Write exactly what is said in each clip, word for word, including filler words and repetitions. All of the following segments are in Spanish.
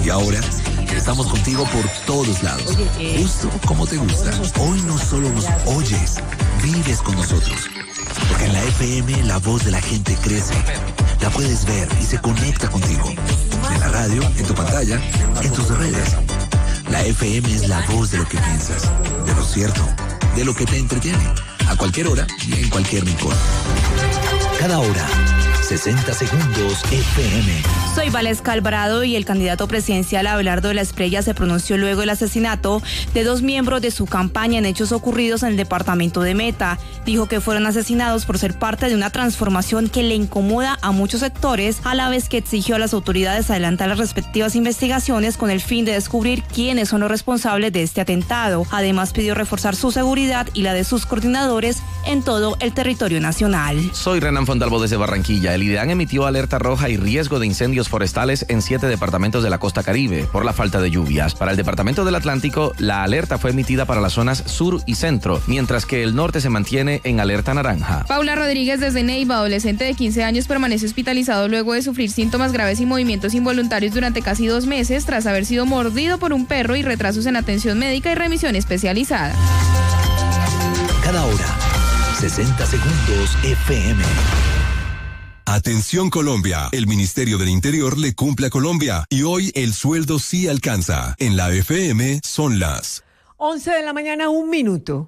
Y ahora estamos contigo por todos lados, justo como te gusta. Hoy no solo nos oyes, vives con nosotros. Porque en la F M la voz de la gente crece. La puedes ver y se conecta contigo. En la radio, en tu pantalla, en tus redes. La F M es la voz de lo que piensas, de lo cierto, de lo que te entretiene. A cualquier hora y en cualquier rincón. Cada hora, sesenta segundos F M. Soy Valesca Alvarado y el candidato presidencial Abelardo de la Espriella se pronunció luego del asesinato de dos miembros de su campaña en hechos ocurridos en el departamento de Meta. Dijo que fueron asesinados por ser parte de una transformación que le incomoda a muchos sectores, a la vez que exigió a las autoridades adelantar las respectivas investigaciones con el fin de descubrir quiénes son los responsables de este atentado. Además, pidió reforzar su seguridad y la de sus coordinadores en todo el territorio nacional. Soy Renan Fontalvo desde Barranquilla. El IDEAN emitió alerta roja y riesgo de incendios forestales en siete departamentos de la costa Caribe por la falta de lluvias. Para el departamento del Atlántico, la alerta fue emitida para las zonas sur y centro, mientras que el norte se mantiene en alerta naranja. Paula Rodríguez desde Neiva, adolescente de quince años, permanece hospitalizado luego de sufrir síntomas graves y movimientos involuntarios durante casi dos meses tras haber sido mordido por un perro y retrasos en atención médica y remisión especializada. Cada hora, sesenta segundos F M. Atención Colombia, el Ministerio del Interior le cumple a Colombia y hoy el sueldo sí alcanza. En la F M son las once de la mañana, un minuto.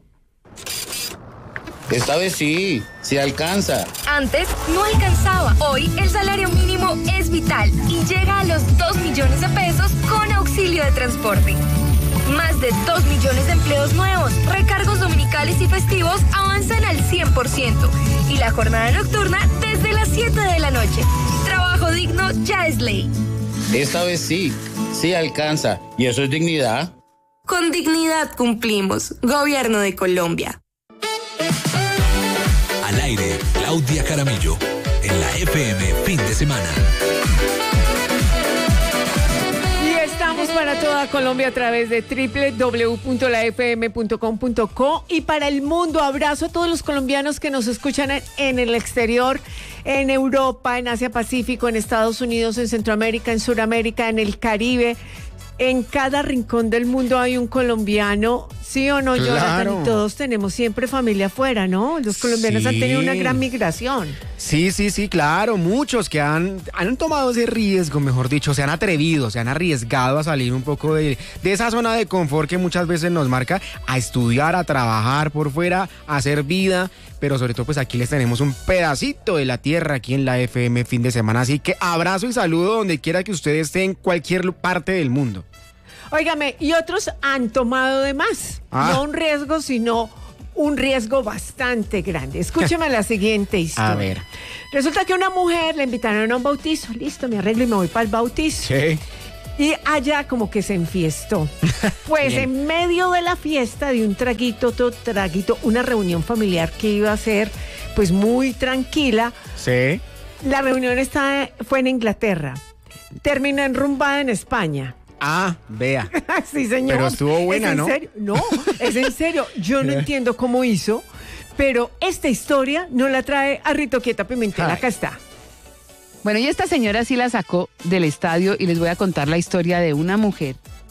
Esta vez sí, sí alcanza. Antes no alcanzaba. Hoy el salario mínimo es vital y llega a los dos millones de pesos con auxilio de transporte. Más de dos millones de empleos nuevos, recargos dominicales y festivos avanzan al cien por ciento. Y la jornada nocturna desde las siete de la noche. Trabajo digno ya es ley. Esta vez sí, sí alcanza. ¿Y eso es dignidad? Con dignidad cumplimos. Gobierno de Colombia. Al aire, Claudia Jaramillo. En la F M, fin de semana. Estamos para toda Colombia a través de doble u doble u doble u punto la f m punto com punto co y para el mundo. Abrazo a todos los colombianos que nos escuchan en, en el exterior, en Europa, en Asia Pacífico, en Estados Unidos, en Centroamérica, en Sudamérica, en el Caribe. En cada rincón del mundo hay un colombiano, ¿sí o no, claro. Jonathan? Y todos tenemos siempre familia afuera, ¿no? Los colombianos sí. han tenido una gran migración. Sí, sí, sí, claro. Muchos que han, han tomado ese riesgo, mejor dicho, se han atrevido, se han arriesgado a salir un poco de, de esa zona de confort que muchas veces nos marca, a estudiar, a trabajar por fuera, a hacer vida. Pero sobre todo, pues aquí les tenemos un pedacito de la tierra aquí en la F M fin de semana. Así que abrazo y saludo donde quiera que usted esté en cualquier parte del mundo. Óigame, y otros han tomado de más. Ah. No un riesgo, sino un riesgo bastante grande. Escúcheme la siguiente historia. A ver. Resulta que una mujer le invitaron a un bautizo. Listo, me arreglo y me voy para el bautizo. Sí. Y allá como que se enfiestó. Pues en medio de la fiesta, de un traguito, otro traguito, una reunión familiar que iba a ser pues muy tranquila. Sí. La reunión está, fue en Inglaterra. Terminó enrumbada en España. Ah, vea. Sí, señor. Pero estuvo buena, ¿Es en ¿no? serio? No, es en serio. Yo no entiendo cómo hizo, pero esta historia no la trae a Rito Quieta Pimentel. Ay. Acá está. Bueno, y esta señora sí la sacó del estadio y les voy a contar la historia de una mujer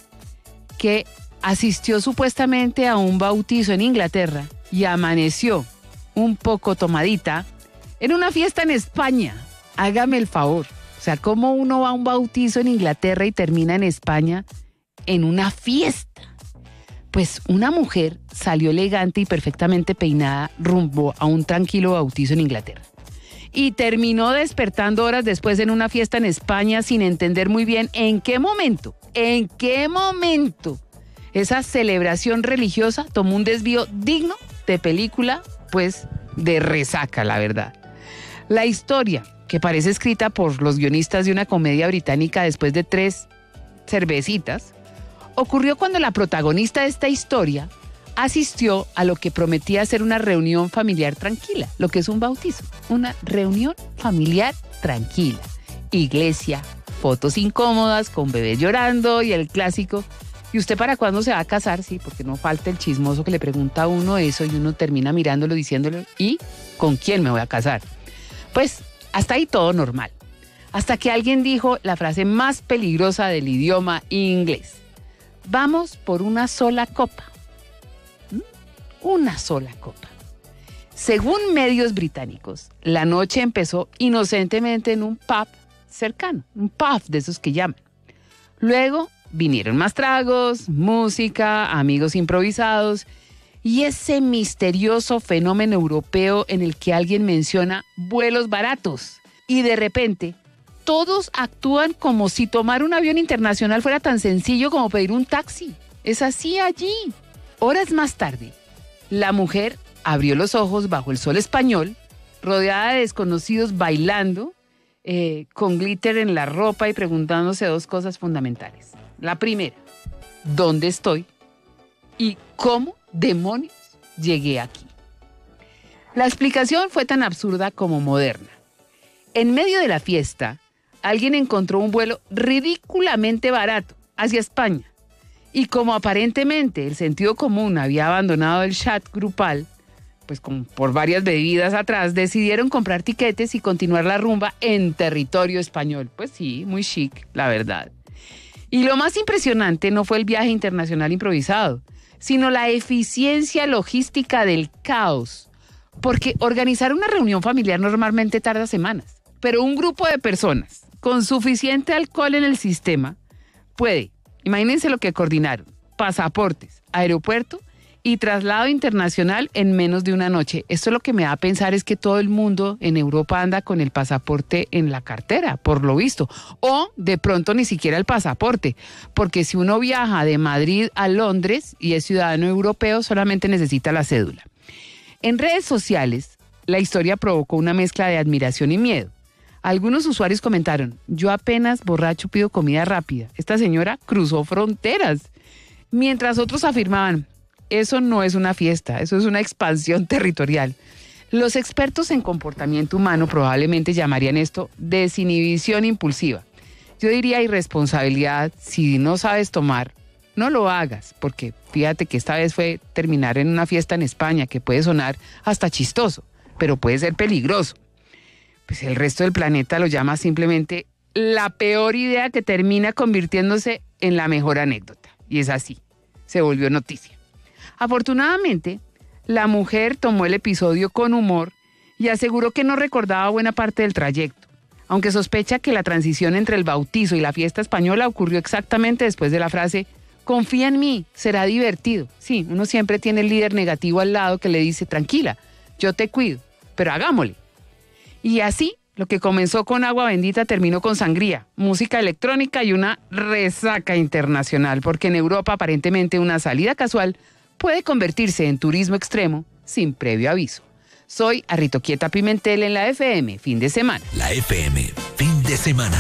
que asistió supuestamente a un bautizo en Inglaterra y amaneció un poco tomadita en una fiesta en España. Hágame el favor. O sea, ¿cómo uno va a un bautizo en Inglaterra y termina en España en una fiesta? Pues una mujer salió elegante y perfectamente peinada rumbo a un tranquilo bautizo en Inglaterra. Y terminó despertando horas después en una fiesta en España sin entender muy bien en qué momento, en qué momento esa celebración religiosa tomó un desvío digno de película, pues de resaca, la verdad. La historia, que parece escrita por los guionistas de una comedia británica después de tres cervecitas, ocurrió cuando la protagonista de esta historia asistió a lo que prometía ser una reunión familiar tranquila, lo que es un bautizo, una reunión familiar tranquila. Iglesia, fotos incómodas con bebés llorando y el clásico. ¿Y usted para cuándo se va a casar? Sí, porque no falta el chismoso que le pregunta a uno eso y uno termina mirándolo diciéndole, ¿y con quién me voy a casar? Pues hasta ahí todo normal. Hasta que alguien dijo la frase más peligrosa del idioma inglés. Vamos por una sola copa. ¿Mm? Una sola copa. Según medios británicos, la noche empezó inocentemente en un pub cercano, un pub de esos que llaman. Luego vinieron más tragos, música, amigos improvisados y ese misterioso fenómeno europeo en el que alguien menciona vuelos baratos. Y de repente, todos actúan como si tomar un avión internacional fuera tan sencillo como pedir un taxi. Es así allí. Horas más tarde, la mujer abrió los ojos bajo el sol español, rodeada de desconocidos bailando, eh, con glitter en la ropa y preguntándose dos cosas fundamentales. La primera, ¿dónde estoy? ¿Y cómo demonios llegué aquí? La explicación fue tan absurda como moderna. En medio de la fiesta, alguien encontró un vuelo ridículamente barato hacia España. Y como aparentemente el sentido común había abandonado el chat grupal, pues como por varias bebidas atrás, decidieron comprar tiquetes y continuar la rumba en territorio español. Pues sí, muy chic, la verdad. Y lo más impresionante no fue el viaje internacional improvisado, sino la eficiencia logística del caos. Porque organizar una reunión familiar normalmente tarda semanas, pero un grupo de personas con suficiente alcohol en el sistema puede, imagínense lo que coordinaron, pasaportes, aeropuerto y traslado internacional en menos de una noche. Esto lo que me da a pensar es que todo el mundo en Europa anda con el pasaporte en la cartera, por lo visto. O de pronto ni siquiera el pasaporte, porque si uno viaja de Madrid a Londres y es ciudadano europeo, solamente necesita la cédula. En redes sociales, la historia provocó una mezcla de admiración y miedo. Algunos usuarios comentaron, yo apenas borracho pido comida rápida. Esta señora cruzó fronteras. Mientras otros afirmaban, eso no es una fiesta, eso es una expansión territorial. Los expertos en comportamiento humano probablemente llamarían esto desinhibición impulsiva. Yo diría irresponsabilidad. Si no sabes tomar, no lo hagas, porque fíjate que esta vez fue terminar en una fiesta en España, que puede sonar hasta chistoso, pero puede ser peligroso. Pues el resto del planeta lo llama simplemente la peor idea que termina convirtiéndose en la mejor anécdota. Y es así, se volvió noticia. Afortunadamente, la mujer tomó el episodio con humor y aseguró que no recordaba buena parte del trayecto, aunque sospecha que la transición entre el bautizo y la fiesta española ocurrió exactamente después de la frase confía en mí, será divertido. Sí, uno siempre tiene el líder negativo al lado que le dice tranquila, yo te cuido, pero hagámosle. Y así, lo que comenzó con agua bendita terminó con sangría, música electrónica y una resaca internacional, porque en Europa aparentemente una salida casual puede convertirse en turismo extremo sin previo aviso. Soy Arritoquieta Pimentel en la F M, fin de semana. La F M, fin de semana.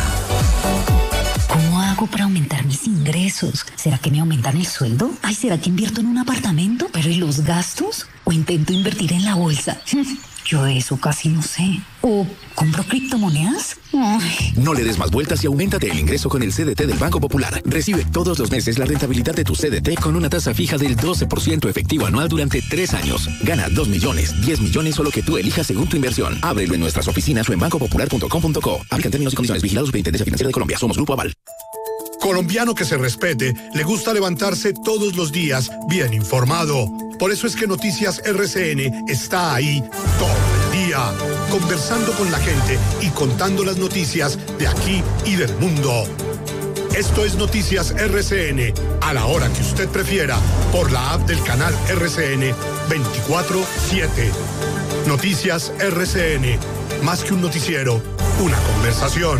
¿Cómo hago para aumentar mis ingresos? ¿Será que me aumentan el sueldo? Ay, ¿será que invierto en un apartamento? ¿Pero y los gastos? ¿O intento invertir en la bolsa? Yo de eso casi no sé. ¿O compro criptomonedas? Ay. No le des más vueltas y auméntate el ingreso con el C D T del Banco Popular. Recibe todos los meses la rentabilidad de tu C D T con una tasa fija del doce por ciento efectivo anual durante tres años. Gana dos millones, diez millones o lo que tú elijas según tu inversión. Ábrelo en nuestras oficinas o en banco popular punto com punto co. Aplican términos y condiciones. Vigilados Superintendencia Financiera de Colombia. Somos Grupo Aval. Colombiano que se respete, le gusta levantarse todos los días bien informado. Por eso es que Noticias R C N está ahí todo el día, conversando con la gente y contando las noticias de aquí y del mundo. Esto es Noticias R C N, a la hora que usted prefiera, por la app del canal R C N veinticuatro siete. Noticias R C N, más que un noticiero, una conversación.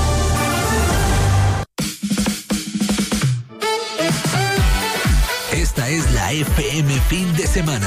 Esta es la F M fin de semana.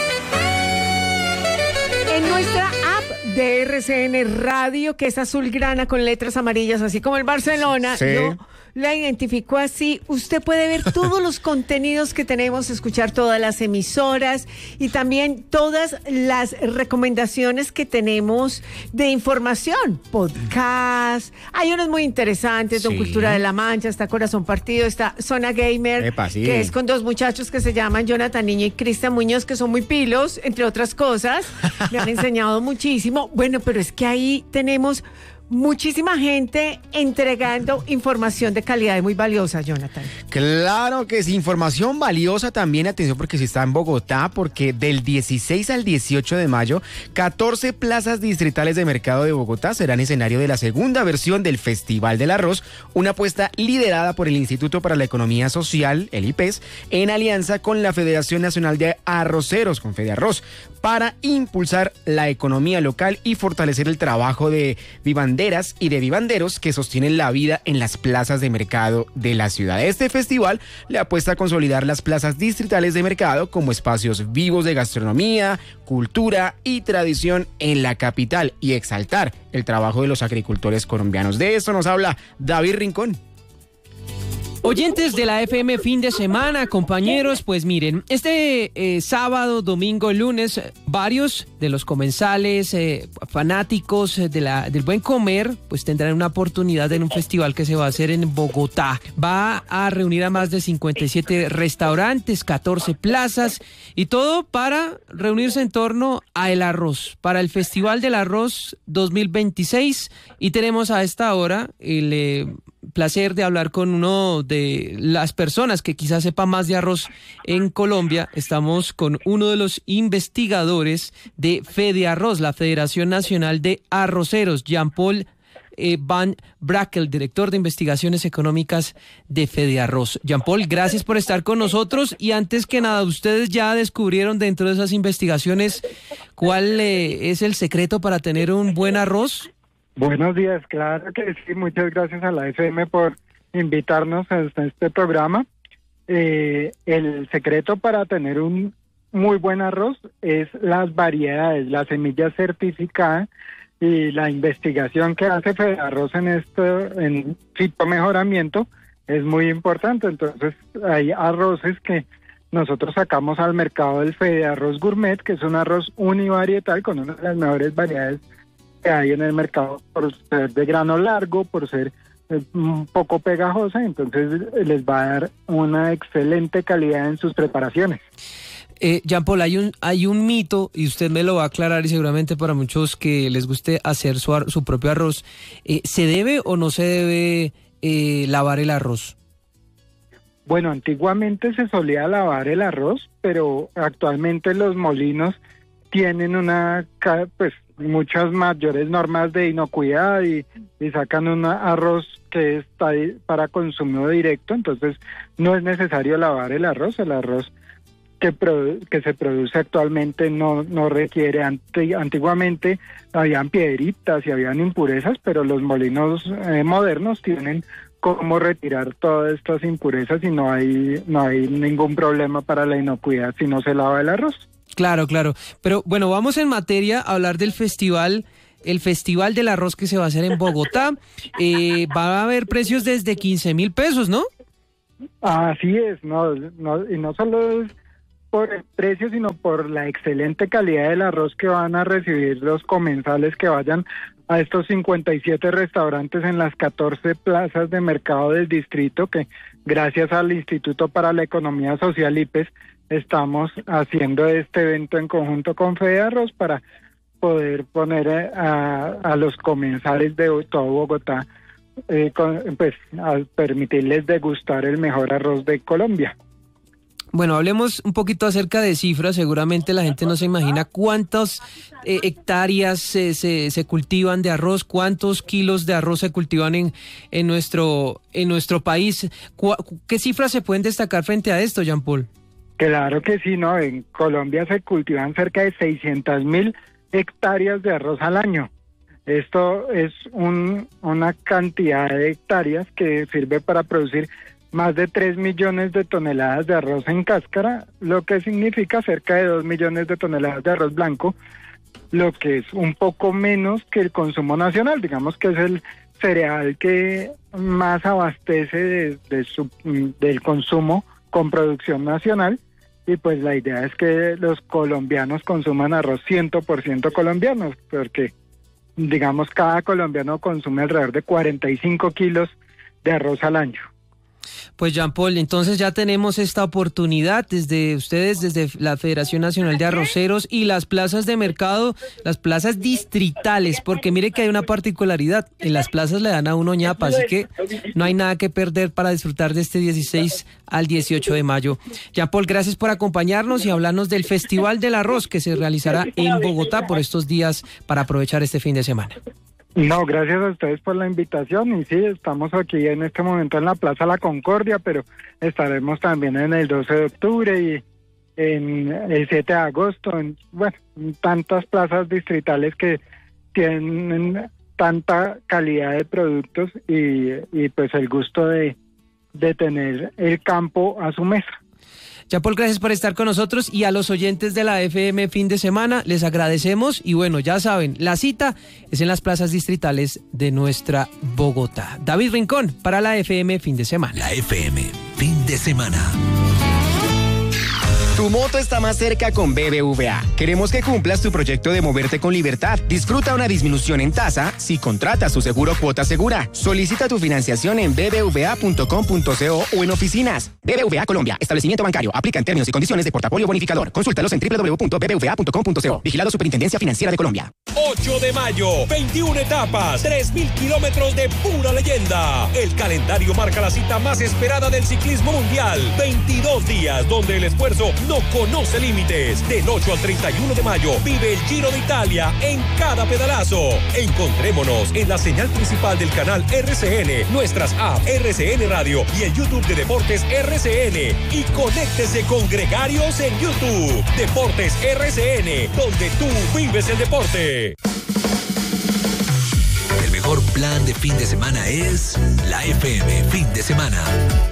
En nuestra app de R C N Radio, que es azul grana con letras amarillas, así como el Barcelona, sí. Yo la identifico así. Usted puede ver todos los contenidos que tenemos, escuchar todas las emisoras y también todas las recomendaciones que tenemos de información, podcast. Hay unos muy interesantes, Don Sí. Cultura de la Mancha, está Corazón Partido, está Zona Gamer, Epa, sí. que es con dos muchachos que se llaman Jonathan Niño y Cristian Muñoz, que son muy pilos, entre otras cosas. Me han enseñado muchísimo. Bueno, pero es que ahí tenemos muchísima gente entregando información de calidad y muy valiosa, Jonathan. Claro que es información valiosa también, atención porque si está en Bogotá, porque del dieciséis al dieciocho de mayo, catorce plazas distritales de mercado de Bogotá serán escenario de la segunda versión del Festival del Arroz, una apuesta liderada por el Instituto para la Economía Social, el I P E S, en alianza con la Federación Nacional de Arroceros, con Fedearroz, para impulsar la economía local y fortalecer el trabajo de vivanderas y de vivanderos que sostienen la vida en las plazas de mercado de la ciudad. Este festival le apuesta a consolidar las plazas distritales de mercado como espacios vivos de gastronomía, cultura y tradición en la capital y exaltar el trabajo de los agricultores colombianos. De esto nos habla David Rincón. Oyentes de la F M fin de semana, compañeros, pues miren, este eh, sábado, domingo, lunes, varios de los comensales, eh, fanáticos de la, del buen comer, pues tendrán una oportunidad en un festival que se va a hacer en Bogotá. Va a reunir a más de cincuenta y siete restaurantes, catorce plazas y todo para reunirse en torno a el arroz, para el Festival del Arroz dos mil veintiséis. Y tenemos a esta hora el eh, placer de hablar con uno de las personas que quizás sepa más de arroz en Colombia. Estamos con uno de los investigadores de Fedearroz, la Federación Nacional de Arroceros, Jean-Paul eh, Van Brakel, director de investigaciones económicas de Fedearroz. Jean-Paul, gracias por estar con nosotros y antes que nada, ustedes ya descubrieron dentro de esas investigaciones cuál eh, es el secreto para tener un buen arroz. Buenos días, claro que sí, muchas gracias a la F M por invitarnos a este programa. Eh, el secreto para tener un muy buen arroz es las variedades, la semilla certificada y la investigación que hace Fedearroz en esto, en fitomejoramiento, es muy importante. Entonces hay arroces que nosotros sacamos al mercado del Fedearroz Gourmet, que es un arroz univarietal con una de las mejores variedades que hay en el mercado por ser de grano largo, por ser eh, un poco pegajosa, entonces les va a dar una excelente calidad en sus preparaciones. Eh, Jean-Paul, hay un, hay un mito, y usted me lo va a aclarar, y seguramente para muchos que les guste hacer su, ar- su propio arroz, eh, ¿se debe o no se debe eh, lavar el arroz? Bueno, antiguamente se solía lavar el arroz, pero actualmente los molinos tienen una, pues, muchas mayores normas de inocuidad y, y sacan un arroz que está para consumo directo, entonces no es necesario lavar el arroz. El arroz que, produ- que se produce actualmente no, no requiere, anti- antiguamente habían piedritas y habían impurezas, pero los molinos eh, modernos tienen cómo retirar todas estas impurezas y no hay, no hay ningún problema para la inocuidad si no se lava el arroz. Claro, claro. Pero bueno, vamos en materia a hablar del festival, el Festival del Arroz que se va a hacer en Bogotá. Eh, va a haber precios desde quince mil pesos, ¿no? Así es, no, no, y no solo es por el precio, sino por la excelente calidad del arroz que van a recibir los comensales que vayan a estos cincuenta y siete restaurantes en las catorce plazas de mercado del distrito, que gracias al Instituto para la Economía Social I P E S estamos haciendo este evento en conjunto con Fedearroz para poder poner a, a los comensales de todo Bogotá, eh, con, pues a permitirles degustar el mejor arroz de Colombia. Bueno, hablemos un poquito acerca de cifras. Seguramente la gente no se imagina cuántas eh, hectáreas eh, se, se cultivan de arroz, cuántos kilos de arroz se cultivan en, en, nuestro, en nuestro país. ¿Qué cifras se pueden destacar frente a esto, Jean-Paul? Claro que sí, ¿no? En Colombia se cultivan cerca de seiscientas mil hectáreas de arroz al año. Esto es un, una cantidad de hectáreas que sirve para producir más de tres millones de toneladas de arroz en cáscara, lo que significa cerca de dos millones de toneladas de arroz blanco, lo que es un poco menos que el consumo nacional, digamos que es el cereal que más abastece de, de su, del consumo con producción nacional. Y pues la idea es que los colombianos consuman arroz cien por ciento colombiano, porque digamos cada colombiano consume alrededor de cuarenta y cinco kilos de arroz al año. Pues Jean Paul, entonces ya tenemos esta oportunidad desde ustedes, desde la Federación Nacional de Arroceros y las plazas de mercado, las plazas distritales, porque mire que hay una particularidad, en las plazas le dan a uno ñapa, así que no hay nada que perder para disfrutar de este dieciséis al dieciocho de mayo. Jean Paul, gracias por acompañarnos y hablarnos del Festival del Arroz que se realizará en Bogotá por estos días para aprovechar este fin de semana. No, gracias a ustedes por la invitación y sí, estamos aquí en este momento en la Plaza La Concordia, pero estaremos también en el doce de octubre y en el siete de agosto, en, bueno, en tantas plazas distritales que tienen tanta calidad de productos y, y pues el gusto de, de tener el campo a su mesa. Jean Paul, gracias por estar con nosotros y a los oyentes de la F M fin de semana les agradecemos y bueno, ya saben, la cita es en las plazas distritales de nuestra Bogotá. David Rincón para la F M fin de semana. La F M fin de semana. Tu moto está más cerca con B B V A. Queremos que cumplas tu proyecto de moverte con libertad. Disfruta una disminución en tasa si contratas tu seguro Cuota Segura. Solicita tu financiación en b b v a punto com punto co o en oficinas. B B V A Colombia, establecimiento bancario. Aplica en términos y condiciones de portafolio bonificador. Consúltalos en w w w punto b b v a punto com punto co. Vigilado Superintendencia Financiera de Colombia. ocho de mayo, veintiuna etapas, tres mil kilómetros de pura leyenda. El calendario marca la cita más esperada del ciclismo mundial. veintidós días donde el esfuerzo no conoce límites. Del ocho al treinta y uno de mayo vive el Giro de Italia en cada pedalazo. Encontrémonos en la señal principal del canal R C N, nuestras apps R C N Radio y el YouTube de Deportes R C N. Y conéctese con Gregarios en YouTube. Deportes R C N, donde tú vives el deporte. El mejor plan de fin de semana es la F M fin de semana.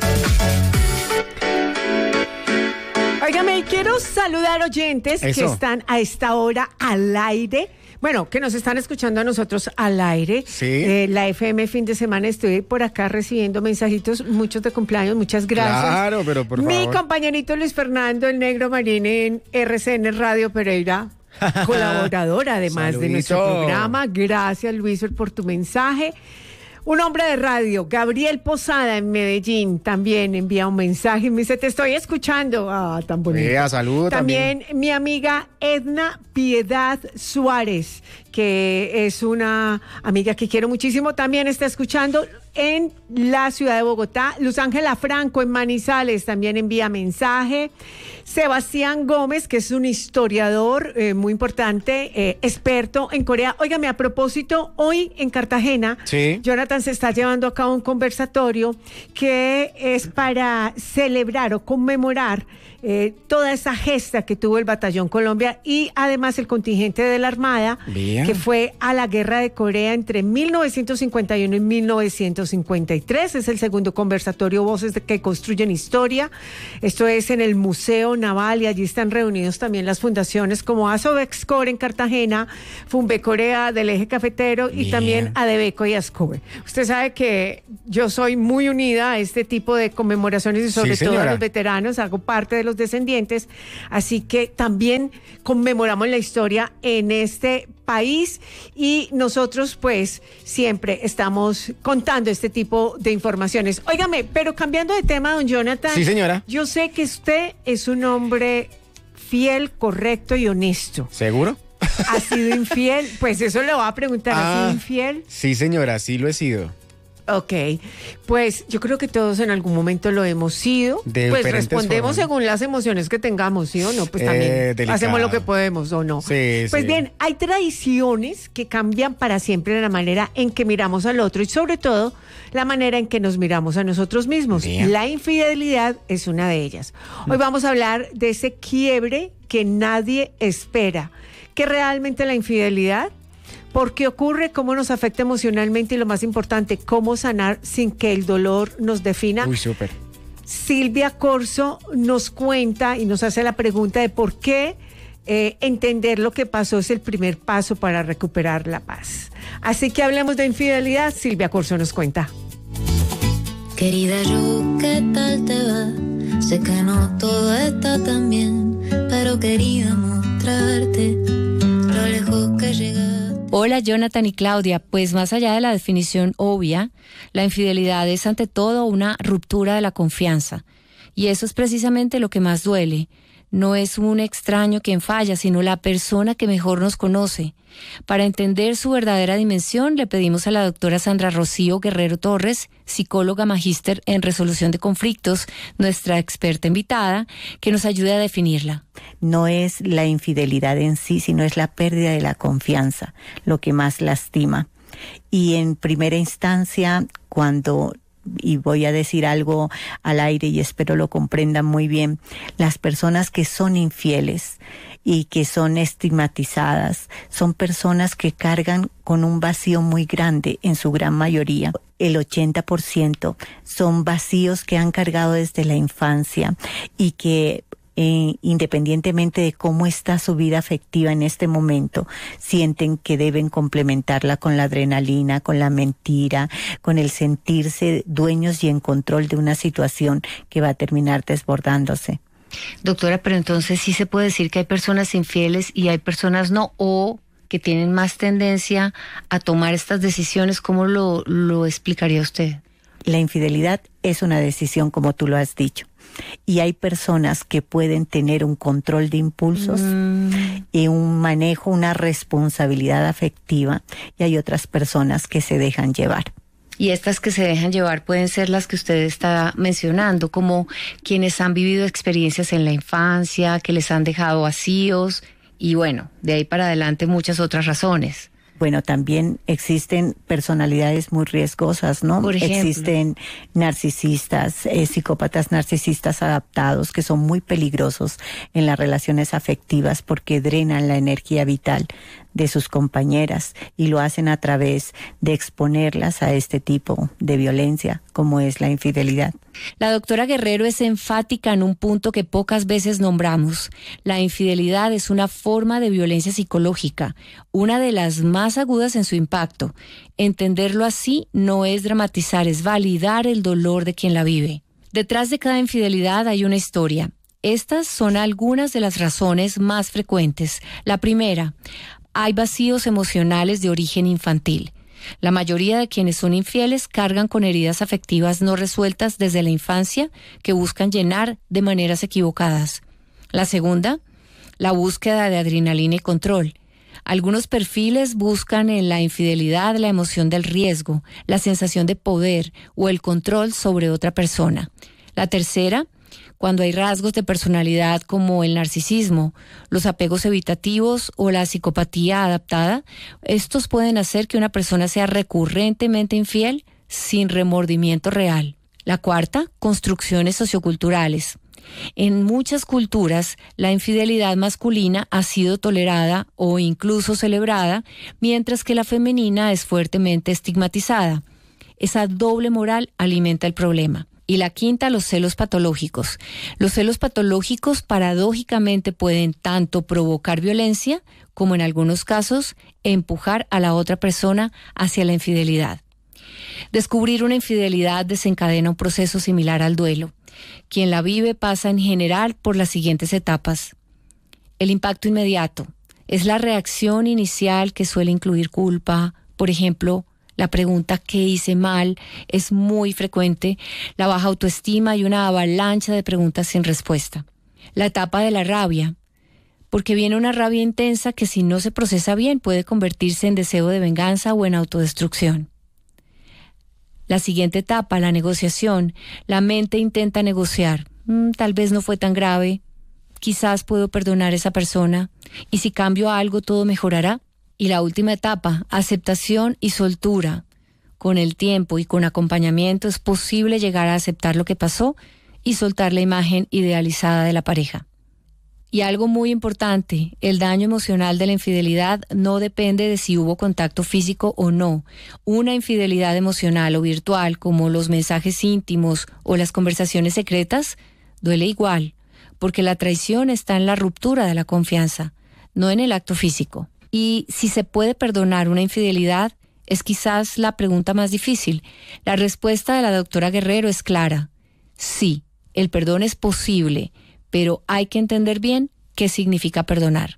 Óigame, quiero saludar oyentes Eso. que están a esta hora al aire. Bueno, que nos están escuchando a nosotros al aire. Sí. Eh, la F M fin de semana, estoy por acá recibiendo mensajitos, muchos de cumpleaños, muchas gracias. Claro, pero por Mi favor. Mi compañerito Luis Fernando, el Negro Marín en R C N Radio Pereira, colaborador además Saludito. de nuestro programa. Gracias, Luis, por tu mensaje. Un hombre de radio, Gabriel Posada en Medellín, también envía un mensaje y me dice, te estoy escuchando. Ah, tan bonito. Vea, saludo también, también. Mi amiga Edna Piedad Suárez, que es una amiga que quiero muchísimo, también está escuchando en la ciudad de Bogotá. Luz Ángela Franco en Manizales también envía mensaje. Sebastián Gómez, que es un historiador eh, muy importante, eh, experto en Corea. Óigame, a propósito, hoy en Cartagena, sí. Jonathan se está llevando a cabo un conversatorio que es para celebrar o conmemorar eh, toda esa gesta que tuvo el Batallón Colombia y además el contingente de la Armada, Bien. que fue a la Guerra de Corea entre mil novecientos cincuenta y uno y mil novecientos cincuenta y tres. Es el segundo conversatorio Voces de que construyen historia. Esto es en el Museo Naval y allí están reunidos también las fundaciones como Asobexcor en Cartagena, Funbecorea del Eje Cafetero y Bien. también Adebeco y Ascobe. Usted sabe que yo soy muy unida a este tipo de conmemoraciones y sobre sí, todo a los veteranos, hago parte de los descendientes, así que también conmemoramos la historia en este país y nosotros pues siempre estamos contando este tipo de informaciones. Óigame, pero cambiando de tema, don Jonathan. Sí, señora. Yo sé que usted es un hombre fiel, correcto y honesto. ¿Seguro? ¿Ha sido infiel? Pues eso le voy a preguntar. ¿Ha ah, sido infiel? Sí, señora, sí lo he sido. Ok, pues yo creo que todos en algún momento lo hemos sido. De pues respondemos formas. según las emociones que tengamos, ¿sí o no? Pues también eh, hacemos lo que podemos, ¿o no? Sí, pues sí. bien, hay tradiciones que cambian para siempre la manera en que miramos al otro y sobre todo la manera en que nos miramos a nosotros mismos. Bien. La infidelidad es una de ellas. Hoy vamos a hablar de ese quiebre que nadie espera. ¿Qué realmente la infidelidad? ¿Por qué ocurre? ¿Cómo nos afecta emocionalmente? Y lo más importante, ¿cómo sanar sin que el dolor nos defina? Uy, súper. Silvia Corso nos cuenta y nos hace la pregunta de por qué eh, entender lo que pasó es el primer paso para recuperar la paz. Así que hablemos de infidelidad. Silvia Corso nos cuenta. Querida yo, ¿qué tal te va? Sé que no todo está tan bien, pero quería mostrarte lo lejos que llegaste. Hola Jonathan y Claudia, pues más allá de la definición obvia, la infidelidad es ante todo una ruptura de la confianza. Y eso es precisamente lo que más duele. No es un extraño quien falla, sino la persona que mejor nos conoce. Para entender su verdadera dimensión, le pedimos a la doctora Sandra Rocío Guerrero Torres, psicóloga magíster en resolución de conflictos, nuestra experta invitada, que nos ayude a definirla. No es la infidelidad en sí, sino es la pérdida de la confianza, lo que más lastima. Y en primera instancia, cuando... y voy a decir algo al aire y espero lo comprendan muy bien, las personas que son infieles y que son estigmatizadas son personas que cargan con un vacío muy grande en su gran mayoría. El ochenta por ciento son vacíos que han cargado desde la infancia y que Eh, independientemente de cómo está su vida afectiva en este momento, sienten que deben complementarla con la adrenalina, con la mentira, con el sentirse dueños y en control de una situación que va a terminar desbordándose. Doctora, pero entonces sí se puede decir que hay personas infieles y hay personas no, o que tienen más tendencia a tomar estas decisiones. ¿Cómo lo, lo explicaría usted? La infidelidad es una decisión, como tú lo has dicho. Y hay personas que pueden tener un control de impulsos mm. y un manejo, una responsabilidad afectiva, y hay otras personas que se dejan llevar. Y estas que se dejan llevar pueden ser las que usted está mencionando, como quienes han vivido experiencias en la infancia, que les han dejado vacíos, y bueno, de ahí para adelante muchas otras razones. Bueno, también existen personalidades muy riesgosas, ¿no? Por ejemplo. Existen narcisistas, eh, psicópatas narcisistas adaptados que son muy peligrosos en las relaciones afectivas porque drenan la energía vital de sus compañeras y lo hacen a través de exponerlas a este tipo de violencia, como es la infidelidad. La doctora Guerrero es enfática en un punto que pocas veces nombramos. La infidelidad es una forma de violencia psicológica, una de las más agudas en su impacto. Entenderlo así no es dramatizar, es validar el dolor de quien la vive. Detrás de cada infidelidad hay una historia. Estas son algunas de las razones más frecuentes. La primera, hay vacíos emocionales de origen infantil. La mayoría de quienes son infieles cargan con heridas afectivas no resueltas desde la infancia que buscan llenar de maneras equivocadas. La segunda, la búsqueda de adrenalina y control. Algunos perfiles buscan en la infidelidad la emoción del riesgo, la sensación de poder o el control sobre otra persona. La tercera, cuando hay rasgos de personalidad como el narcisismo, los apegos evitativos o la psicopatía adaptada, estos pueden hacer que una persona sea recurrentemente infiel sin remordimiento real. La cuarta, construcciones socioculturales. En muchas culturas, la infidelidad masculina ha sido tolerada o incluso celebrada, mientras que la femenina es fuertemente estigmatizada. Esa doble moral alimenta el problema. Y la quinta, los celos patológicos. Los celos patológicos paradójicamente pueden tanto provocar violencia como en algunos casos empujar a la otra persona hacia la infidelidad. Descubrir una infidelidad desencadena un proceso similar al duelo. Quien la vive pasa en general por las siguientes etapas. El impacto inmediato es la reacción inicial que suele incluir culpa, por ejemplo, la pregunta ¿qué hice mal? Es muy frecuente, la baja autoestima y una avalancha de preguntas sin respuesta. La etapa de la rabia, porque viene una rabia intensa que si no se procesa bien puede convertirse en deseo de venganza o en autodestrucción. La siguiente etapa, la negociación, la mente intenta negociar. Mm, tal vez no fue tan grave, quizás puedo perdonar a esa persona, y si cambio algo todo mejorará. Y la última etapa, aceptación y soltura. Con el tiempo y con acompañamiento es posible llegar a aceptar lo que pasó y soltar la imagen idealizada de la pareja. Y algo muy importante, el daño emocional de la infidelidad no depende de si hubo contacto físico o no. Una infidelidad emocional o virtual, como los mensajes íntimos o las conversaciones secretas, duele igual, porque la traición está en la ruptura de la confianza, no en el acto físico. Y si se puede perdonar una infidelidad, es quizás la pregunta más difícil. La respuesta de la doctora Guerrero es clara. Sí, el perdón es posible, pero hay que entender bien qué significa perdonar.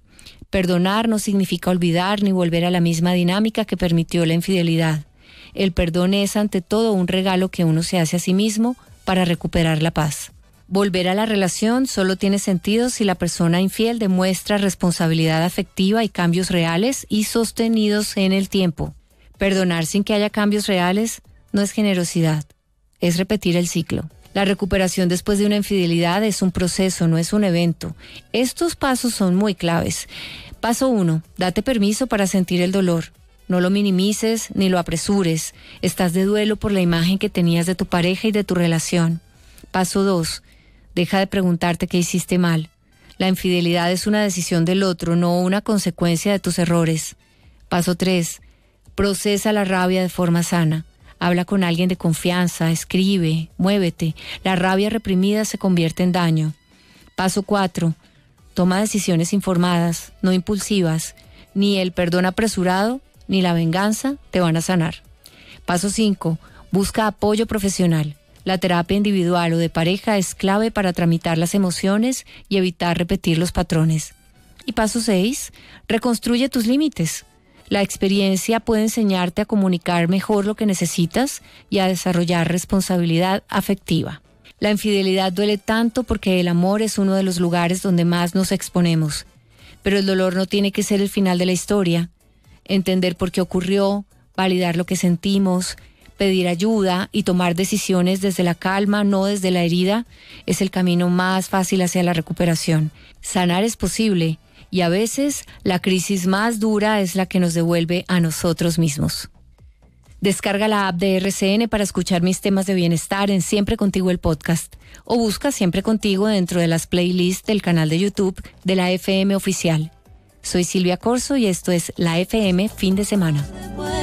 Perdonar no significa olvidar ni volver a la misma dinámica que permitió la infidelidad. El perdón es ante todo un regalo que uno se hace a sí mismo para recuperar la paz. Volver a la relación solo tiene sentido si la persona infiel demuestra responsabilidad afectiva y cambios reales y sostenidos en el tiempo. Perdonar sin que haya cambios reales no es generosidad, es repetir el ciclo. La recuperación después de una infidelidad es un proceso, no es un evento. Estos pasos son muy claves. Paso uno, date permiso para sentir el dolor. No lo minimices ni lo apresures. Estás de duelo por la imagen que tenías de tu pareja y de tu relación. Paso dos, deja de preguntarte qué hiciste mal. La infidelidad es una decisión del otro, no una consecuencia de tus errores. Paso tres, procesa la rabia de forma sana. Habla con alguien de confianza, escribe, muévete. La rabia reprimida se convierte en daño. Paso cuatro, toma decisiones informadas, no impulsivas. Ni el perdón apresurado ni la venganza te van a sanar. Paso cinco, busca apoyo profesional. La terapia individual o de pareja es clave para tramitar las emociones y evitar repetir los patrones. Y paso seis, reconstruye tus límites. La experiencia puede enseñarte a comunicar mejor lo que necesitas y a desarrollar responsabilidad afectiva. La infidelidad duele tanto porque el amor es uno de los lugares donde más nos exponemos. Pero el dolor no tiene que ser el final de la historia. Entender por qué ocurrió, validar lo que sentimos, pedir ayuda y tomar decisiones desde la calma, no desde la herida, es el camino más fácil hacia la recuperación. Sanar es posible y a veces la crisis más dura es la que nos devuelve a nosotros mismos. Descarga la app de R C N para escuchar mis temas de bienestar en Siempre Contigo el podcast o busca Siempre Contigo dentro de las playlists del canal de YouTube de la F M Oficial. Soy Silvia Corso y esto es La F M Fin de Semana.